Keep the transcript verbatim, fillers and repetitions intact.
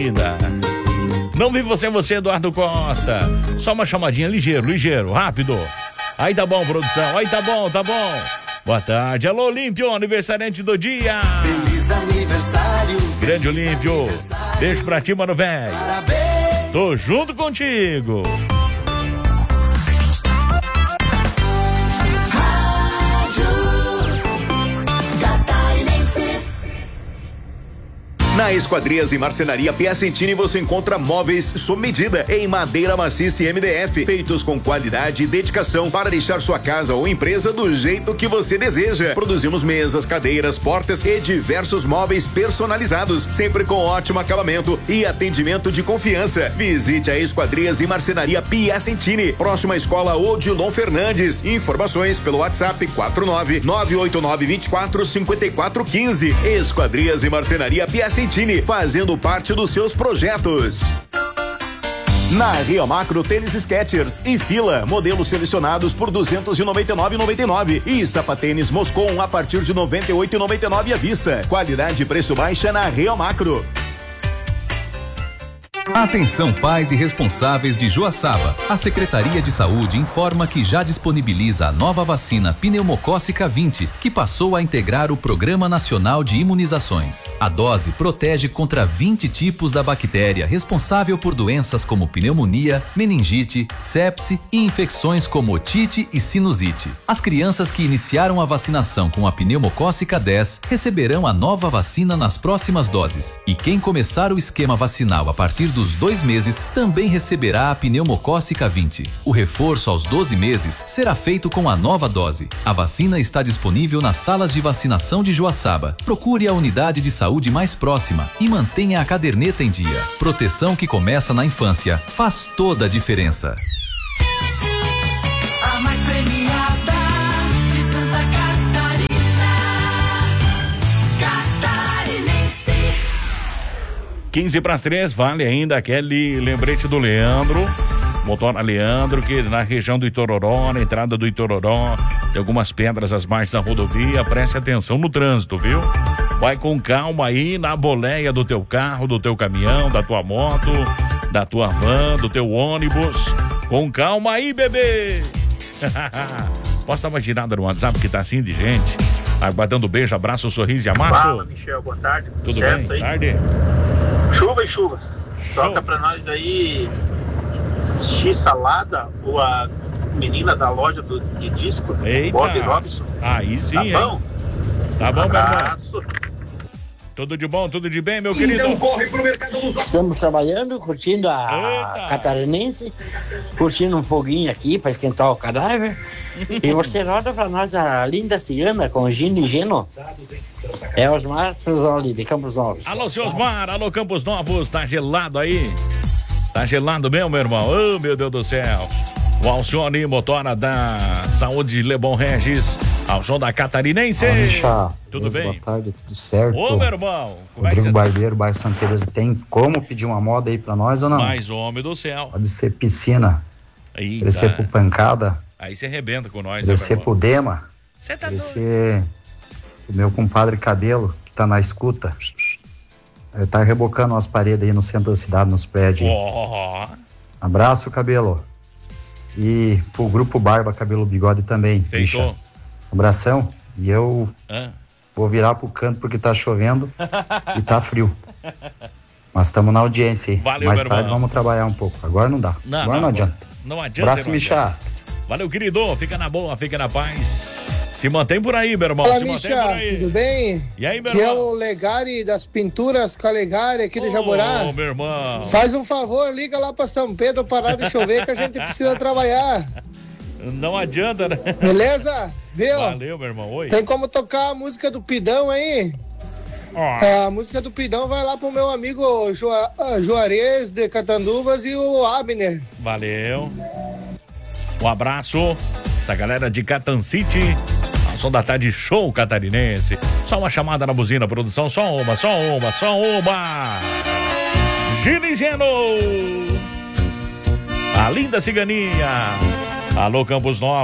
linda. Não vi você, você, Eduardo Costa. Só uma chamadinha, ligeiro, ligeiro, rápido. Aí tá bom, produção. Aí tá bom, tá bom. Boa tarde. Alô, Olímpio, aniversariante do dia. Feliz aniversário. Grande Olímpio. Beijo pra ti, mano, velho. Tô junto contigo. Na Esquadrias e Marcenaria Piacentini você encontra móveis sob medida em madeira maciça e M D F, feitos com qualidade e dedicação para deixar sua casa ou empresa do jeito que você deseja. Produzimos mesas, cadeiras, portas e diversos móveis personalizados, sempre com ótimo acabamento e atendimento de confiança. Visite a Esquadrias e Marcenaria Piacentini, próxima à Escola Odilon Fernandes. Informações pelo WhatsApp quatro nove nove oito nove dois quatro cinco quatro um cinco. Esquadrias e Marcenaria Piacentini, fazendo parte dos seus projetos. Na Rio Macro, tênis Skechers e Fila, modelos selecionados por duzentos e noventa e nove reais e noventa e nove centavos. E sapatênis Moscon a partir de noventa e oito reais e noventa e nove centavos à vista. Qualidade e preço baixa na Rio Macro. Atenção, pais e responsáveis de Joaçaba. A Secretaria de Saúde informa que já disponibiliza a nova vacina pneumocócica vinte, que passou a integrar o Programa Nacional de Imunizações. A dose protege contra vinte tipos da bactéria responsável por doenças como pneumonia, meningite, sepse e infecções como otite e sinusite. As crianças que iniciaram a vacinação com a pneumocócica dez receberão a nova vacina nas próximas doses. E quem começar o esquema vacinal a partir dos dois meses também receberá a pneumocócica vinte. O reforço aos doze meses será feito com a nova dose. A vacina está disponível nas salas de vacinação de Joaçaba. Procure a unidade de saúde mais próxima e mantenha a caderneta em dia. Proteção que começa na infância faz toda a diferença. A mais premiada de Santa Catarina, Catarinense. quinze para as três, vale ainda aquele lembrete do Leandro, motora Leandro, que na região do Itororó, na entrada do Itororó, tem algumas pedras às margens da rodovia, preste atenção no trânsito, viu? Vai com calma aí na boleia do teu carro, do teu caminhão, da tua moto, da tua van, do teu ônibus. Com calma aí, bebê! Posso dar uma girada no WhatsApp que tá assim de gente? Aguardando beijo, abraço, sorriso e amasso. Fala, Michel, boa tarde. Tudo certo bem? Aí? Tarde. Chuva e chuva. Show. Toca pra nós aí X-Salada ou a menina da loja do, de disco, Eita. Bob Robson. Aí sim, Tá hein? bom? Tá bom, meu irmão. Abraço. Tudo de bom, tudo de bem, meu querido? corre pro mercado dos... Estamos trabalhando, curtindo a Eita. Catarinense, curtindo um foguinho aqui para esquentar o cadáver. E você roda para nós a linda cigana com Gino e Geno. É Osmar Frisoli, de Campos Novos. Alô, seu Osmar, alô, Campos Novos, tá gelado aí? Tá gelado mesmo, meu irmão? Oh, meu Deus do céu. O Alcione, motora da Saúde Lebon Regis, ao som da Catarinense. Michá, Tudo bem? Boa tarde, tudo certo? Ô, meu irmão. Como é que Rodrigo você tá? Barbeiro, bairro Santa Teresa, tem como pedir uma moda aí pra nós ou não? Mais homem do céu. Pode ser piscina, Eita. pode ser pro pancada, Aí você arrebenta com nós, pode né, ser meu pro irmão? Dema, Você tá pode doido? ser o meu compadre Cabelo, que tá na escuta. Ele tá rebocando umas paredes aí no centro da cidade, nos prédios. Ó, Abraço, Cabelo. E pro grupo Barba, Cabelo Bigode também. bicha. feitou. Abração. E eu Hã? vou virar pro canto porque tá chovendo e tá frio. Mas estamos na audiência aí. Valeu, Mais meu tarde irmão. vamos trabalhar um pouco. Agora não dá. Não, Agora não, não adianta. Não adianta. Abraço, irmão. Michá. Valeu, querido. Fica na boa, fica na paz. Se mantém por aí, meu irmão. Fala, Se mantém Misha, por aí. tudo bem? E aí, meu Que é irmão? o Legari das Pinturas Calegari aqui de Jaborá. Ô, meu irmão. Faz um favor, liga lá pra São Pedro parar de chover que a gente precisa trabalhar. Não adianta, né? Beleza? Viu? Valeu, meu irmão. Oi. Tem como tocar a música do Pidão aí? Ó. A música do Pidão vai lá pro meu amigo Joa- ah, Juarez de Catanduvas e o Abner. Valeu. Um abraço. Essa galera de Catan City. A som da tarde show catarinense. Só uma chamada na buzina, produção. Só uma, só uma, só uma. Gino e Geno. A linda ciganinha. Alô, Campos Novos.